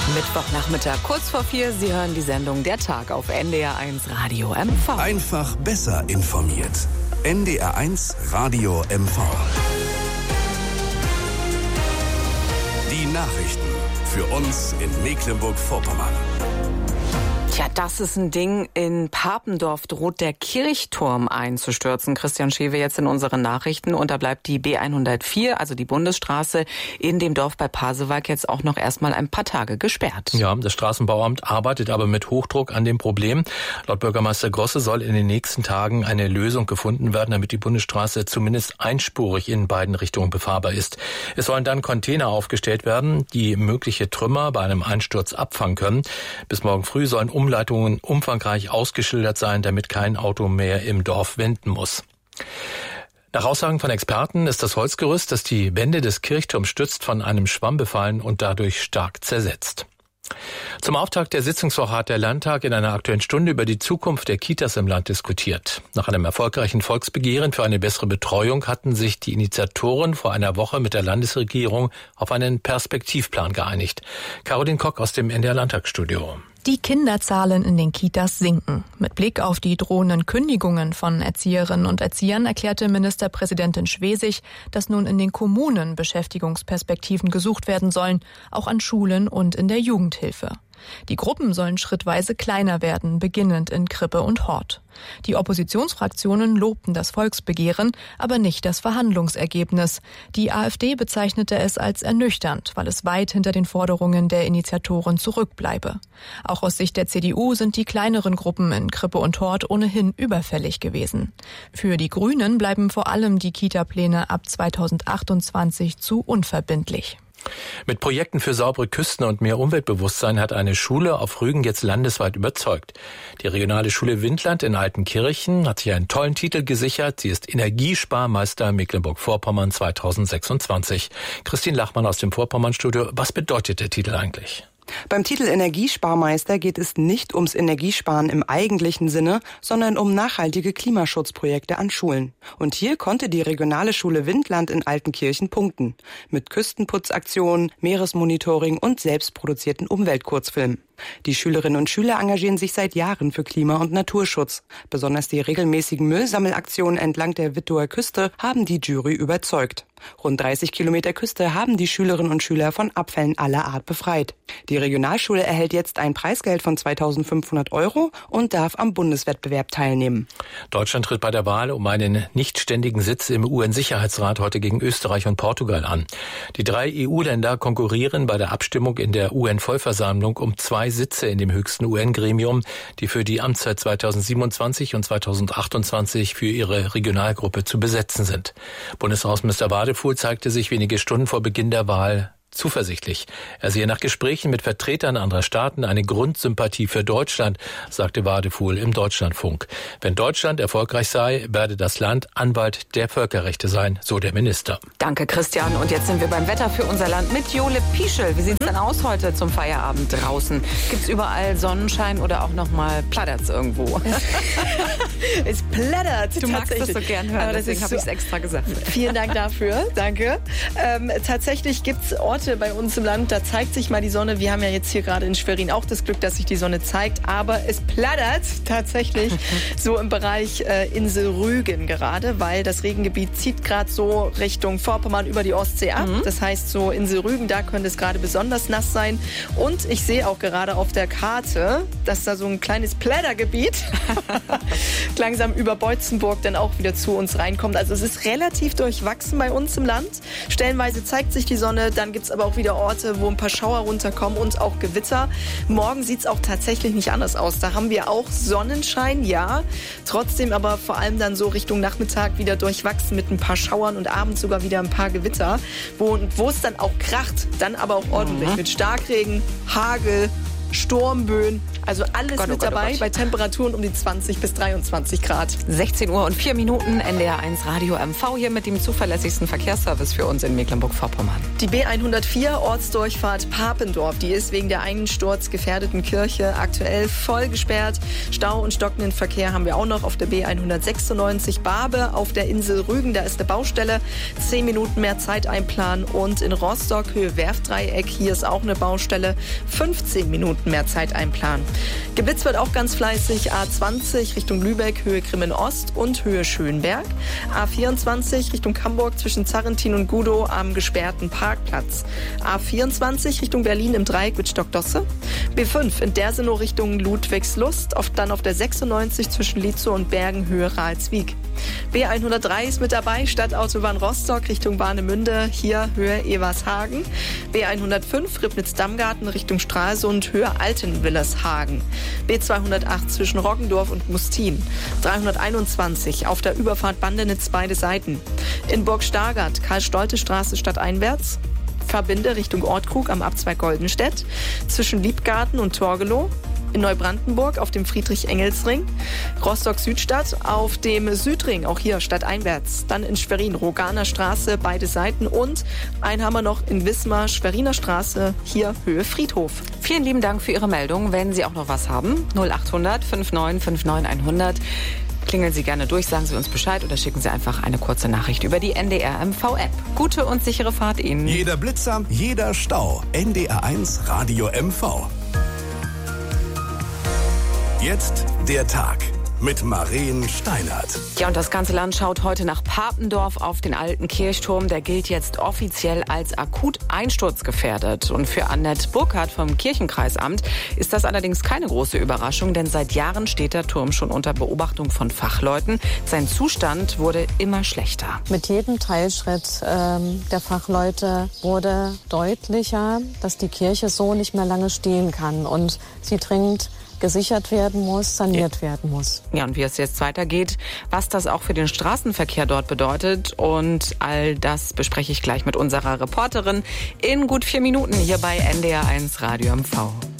Mittwochnachmittag, kurz vor 4. Sie hören die Sendung Der Tag auf NDR1 Radio MV. Einfach besser informiert. NDR1 Radio MV. Die Nachrichten für uns in Mecklenburg-Vorpommern. Tja, das ist ein Ding. In Papendorf droht der Kirchturm einzustürzen. Christian Schewe jetzt in unseren Nachrichten. Und da bleibt die B104, also die Bundesstraße, in dem Dorf bei Pasewalk jetzt auch noch erstmal ein paar Tage gesperrt. Ja, das Straßenbauamt arbeitet aber mit Hochdruck an dem Problem. Laut Bürgermeister Grosse soll in den nächsten Tagen eine Lösung gefunden werden, damit die Bundesstraße zumindest einspurig in beiden Richtungen befahrbar ist. Es sollen dann Container aufgestellt werden, die mögliche Trümmer bei einem Einsturz abfangen können. Bis morgen früh sollen Umleitungen umfangreich ausgeschildert sein, damit kein Auto mehr im Dorf wenden muss. Nach Aussagen von Experten ist das Holzgerüst, das die Wände des Kirchturms stützt, von einem Schwamm befallen und dadurch stark zersetzt. Zum Auftakt der Sitzungswoche hat der Landtag in einer Aktuellen Stunde über die Zukunft der Kitas im Land diskutiert. Nach einem erfolgreichen Volksbegehren für eine bessere Betreuung hatten sich die Initiatoren vor einer Woche mit der Landesregierung auf einen Perspektivplan geeinigt. Caroline Kock aus dem NDR Landtagsstudio. Die Kinderzahlen in den Kitas sinken. Mit Blick auf die drohenden Kündigungen von Erzieherinnen und Erziehern erklärte Ministerpräsidentin Schwesig, dass nun in den Kommunen Beschäftigungsperspektiven gesucht werden sollen, auch an Schulen und in der Jugendhilfe. Die Gruppen sollen schrittweise kleiner werden, beginnend in Krippe und Hort. Die Oppositionsfraktionen lobten das Volksbegehren, aber nicht das Verhandlungsergebnis. Die AfD bezeichnete es als ernüchternd, weil es weit hinter den Forderungen der Initiatoren zurückbleibe. Auch aus Sicht der CDU sind die kleineren Gruppen in Krippe und Hort ohnehin überfällig gewesen. Für die Grünen bleiben vor allem die Kita-Pläne ab 2028 zu unverbindlich. Mit Projekten für saubere Küsten und mehr Umweltbewusstsein hat eine Schule auf Rügen jetzt landesweit überzeugt. Die regionale Schule Windland in Altenkirchen hat sich einen tollen Titel gesichert. Sie ist Energiesparmeister Mecklenburg-Vorpommern 2026. Christine Lachmann aus dem Vorpommernstudio. Was bedeutet der Titel eigentlich? Beim Titel Energiesparmeister geht es nicht ums Energiesparen im eigentlichen Sinne, sondern um nachhaltige Klimaschutzprojekte an Schulen. Und hier konnte die regionale Schule Windland in Altenkirchen punkten. Mit Küstenputzaktionen, Meeresmonitoring und selbstproduzierten Umweltkurzfilmen. Die Schülerinnen und Schüler engagieren sich seit Jahren für Klima- und Naturschutz. Besonders die regelmäßigen Müllsammelaktionen entlang der Wittower Küste haben die Jury überzeugt. Rund 30 Kilometer Küste haben die Schülerinnen und Schüler von Abfällen aller Art befreit. Die Regionalschule erhält jetzt ein Preisgeld von 2.500 € und darf am Bundeswettbewerb teilnehmen. Deutschland tritt bei der Wahl um einen nichtständigen Sitz im UN-Sicherheitsrat heute gegen Österreich und Portugal an. Die 3 EU-Länder konkurrieren bei der Abstimmung in der UN-Vollversammlung um 2 Sitze in dem höchsten UN-Gremium, die für die Amtszeit 2027 und 2028 für ihre Regionalgruppe zu besetzen sind. Bundesaußenminister Wadefuhl zeigte sich wenige Stunden vor Beginn der Wahl zuversichtlich. Er sehe nach Gesprächen mit Vertretern anderer Staaten eine Grundsympathie für Deutschland, sagte Wadefuhl im Deutschlandfunk. Wenn Deutschland erfolgreich sei, werde das Land Anwalt der Völkerrechte sein, so der Minister. Danke, Christian. Und jetzt sind wir beim Wetter für unser Land mit Jole Pieschel. Wie sieht es denn aus heute zum Feierabend draußen? Gibt es überall Sonnenschein oder auch noch mal plattert's irgendwo? Es plattert. Du magst das so gern hören, deswegen habe ich es extra gesagt. Vielen Dank dafür, danke. Tatsächlich gibt es Orte bei uns im Land, da zeigt sich mal die Sonne. Wir haben ja jetzt hier gerade in Schwerin auch das Glück, dass sich die Sonne zeigt, aber es plattert tatsächlich so im Bereich Insel-Rügen gerade, weil das Regengebiet zieht gerade so Richtung Vorpommern über die Ostsee ab. Das heißt, so Insel-Rügen, da könnte es gerade besonders nass sein. Und ich sehe auch gerade auf der Karte, dass da so ein kleines Plättergebiet langsam über Beutzenburg dann auch wieder zu uns reinkommt. Also es ist relativ durchwachsen bei uns im Land. Stellenweise zeigt sich die Sonne, dann gibt es aber auch wieder Orte, wo ein paar Schauer runterkommen und auch Gewitter. Morgen sieht es auch tatsächlich nicht anders aus. Da haben wir auch Sonnenschein, ja. Trotzdem aber vor allem dann so Richtung Nachmittag wieder durchwachsen mit ein paar Schauern und abends sogar wieder ein paar Gewitter, wo es dann auch kracht. Dann aber auch ordentlich mit Starkregen, Hagel, Sturmböen. Also alles Gott, mit dabei bei Temperaturen um die 20 bis 23 Grad. 16 Uhr und 4 Minuten, NDR 1 Radio MV hier mit dem zuverlässigsten Verkehrsservice für uns in Mecklenburg-Vorpommern. Die B104 Ortsdurchfahrt Papendorf, die ist wegen der einsturzgefährdeten Kirche aktuell voll gesperrt. Stau und stockenden Verkehr haben wir auch noch auf der B196 Barbe auf der Insel Rügen. Da ist eine Baustelle. 10 Minuten mehr Zeit einplanen. Und in Rostock, Höhe Werftdreieck, hier ist auch eine Baustelle. 15 Minuten mehr Zeit einplanen. Geblitzt wird auch ganz fleißig. A20 Richtung Lübeck, Höhe Grimmen-Ost und Höhe Schönberg. A24 Richtung Hamburg zwischen Zarrentin und Gudow am gesperrten Parkplatz. A24 Richtung Berlin im Dreieck mit Stockdosse. B5 in Dersenow Richtung Ludwigslust. Dann auf der 96 zwischen Lietzow und Bergen, Höhe Ralswiek. B103 ist mit dabei, Stadtautobahn Rostock Richtung Warnemünde, hier Höhe Evershagen. B105 Ribnitz-Dammgarten Richtung Stralsund, Höhe Altenwillershagen. B208 zwischen Roggendorf und Mustin. 321 auf der Überfahrt Bandenitz beide Seiten. In Burg-Stargard, Karl-Stolte-Straße stadteinwärts. Verbinde Richtung Ortkrug am Abzweig Goldenstedt. Zwischen Liebgarten und Torgelow. In Neubrandenburg auf dem Friedrich-Engels-Ring, Rostock-Südstadt auf dem Südring, auch hier stadteinwärts. Dann in Schwerin, Roganer Straße, beide Seiten und einen haben wir noch in Wismar, Schweriner Straße, hier Höhe Friedhof. Vielen lieben Dank für Ihre Meldung. Wenn Sie auch noch was haben, 0800 5959 100. Klingeln Sie gerne durch, sagen Sie uns Bescheid oder schicken Sie einfach eine kurze Nachricht über die NDR MV-App. Gute und sichere Fahrt Ihnen. Jeder Blitzer, jeder Stau. NDR 1 Radio MV. Jetzt der Tag mit Maren Steinert. Ja, und das ganze Land schaut heute nach Papendorf auf den alten Kirchturm. Der gilt jetzt offiziell als akut einsturzgefährdet. Und für Annette Burkhardt vom Kirchenkreisamt ist das allerdings keine große Überraschung, denn seit Jahren steht der Turm schon unter Beobachtung von Fachleuten. Sein Zustand wurde immer schlechter. Mit jedem Teilschritt der Fachleute wurde deutlicher, dass die Kirche so nicht mehr lange stehen kann und sie dringend gesichert werden muss, saniert werden muss. Ja, und wie es jetzt weitergeht, was das auch für den Straßenverkehr dort bedeutet und all das bespreche ich gleich mit unserer Reporterin in gut 4 Minuten hier bei NDR 1 Radio MV.